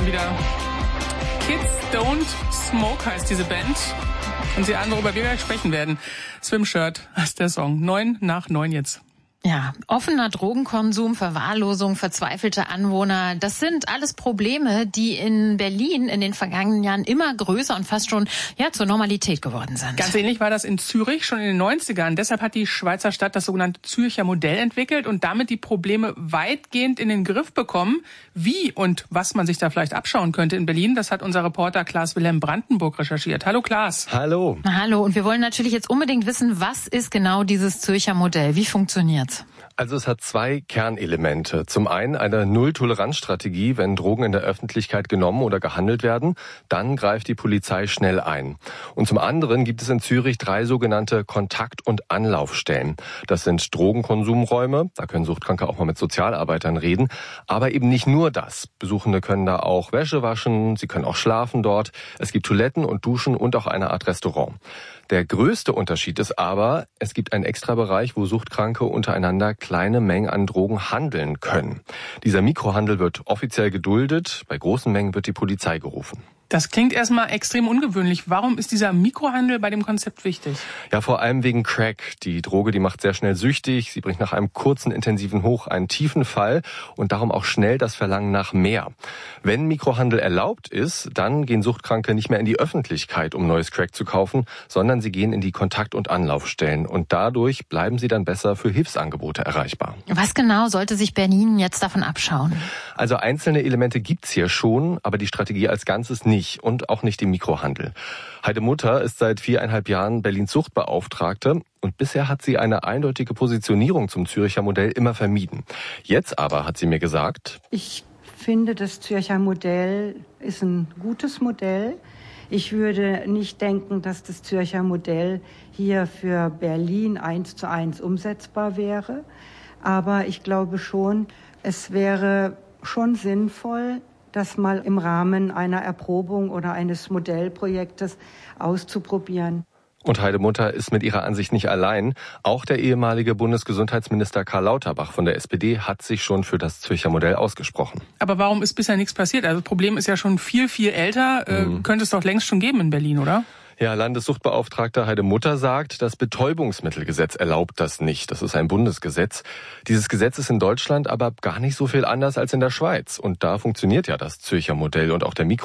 wieder. Kids Don't Smoke heißt diese Band. Und Sie ahnen, worüber wir gleich sprechen werden. Swimshirt heißt der Song. 9:09 jetzt. Ja, offener Drogenkonsum, Verwahrlosung, verzweifelte Anwohner, das sind alles Probleme, die in Berlin in den vergangenen Jahren immer größer und fast schon zur Normalität geworden sind. Ganz ähnlich war das in Zürich schon in den 90ern. Deshalb hat die Schweizer Stadt das sogenannte Zürcher Modell entwickelt und damit die Probleme weitgehend in den Griff bekommen. Wie und was man sich da vielleicht abschauen könnte in Berlin, das hat unser Reporter Klaas-Wilhelm Brandenburg recherchiert. Hallo Klaas. Hallo. Hallo, und wir wollen natürlich jetzt unbedingt wissen, was ist genau dieses Zürcher Modell? Wie funktioniert's? Also es hat zwei Kernelemente. Zum einen eine Null-Toleranz-Strategie, wenn Drogen in der Öffentlichkeit genommen oder gehandelt werden, dann greift die Polizei schnell ein. Und zum anderen gibt es in Zürich 3 sogenannte Kontakt- und Anlaufstellen. Das sind Drogenkonsumräume, da können Suchtkranke auch mal mit Sozialarbeitern reden, aber eben nicht nur das. Besuchende können da auch Wäsche waschen, sie können auch schlafen dort. Es gibt Toiletten und Duschen und auch eine Art Restaurant. Der größte Unterschied ist aber, es gibt einen Extrabereich, wo Suchtkranke untereinander kleine Mengen an Drogen handeln können. Dieser Mikrohandel wird offiziell geduldet, bei großen Mengen wird die Polizei gerufen. Das klingt erstmal extrem ungewöhnlich. Warum ist dieser Mikrohandel bei dem Konzept wichtig? Ja, vor allem wegen Crack. Die Droge, die macht sehr schnell süchtig. Sie bringt nach einem kurzen, intensiven Hoch einen tiefen Fall und darum auch schnell das Verlangen nach mehr. Wenn Mikrohandel erlaubt ist, dann gehen Suchtkranke nicht mehr in die Öffentlichkeit, um neues Crack zu kaufen, sondern sie gehen in die Kontakt- und Anlaufstellen. Und dadurch bleiben sie dann besser für Hilfsangebote erreichbar. Was genau sollte sich Berlin jetzt davon abschauen? Also einzelne Elemente gibt's hier schon, aber die Strategie als Ganzes nicht. Und auch nicht im Mikrohandel. Heide Mutter ist seit 4,5 Jahren Berlins Suchtbeauftragte und bisher hat sie eine eindeutige Positionierung zum Zürcher Modell immer vermieden. Jetzt aber hat sie mir gesagt: Ich finde, das Zürcher Modell ist ein gutes Modell. Ich würde nicht denken, dass das Zürcher Modell hier für Berlin 1:1 umsetzbar wäre. Aber ich glaube schon, es wäre schon sinnvoll, das mal im Rahmen einer Erprobung oder eines Modellprojektes auszuprobieren. Und Heide Mutter ist mit ihrer Ansicht nicht allein. Auch der ehemalige Bundesgesundheitsminister Karl Lauterbach von der SPD hat sich schon für das Zürcher Modell ausgesprochen. Aber warum ist bisher nichts passiert? Also das Problem ist ja schon viel, viel älter. Könnte es doch längst schon geben in Berlin, oder? Ja, Landessuchtbeauftragter Heide Mutter sagt, das Betäubungsmittelgesetz erlaubt das nicht. Das ist ein Bundesgesetz. Dieses Gesetz ist in Deutschland aber gar nicht so viel anders als in der Schweiz. Und da funktioniert ja das Zürcher Modell und auch der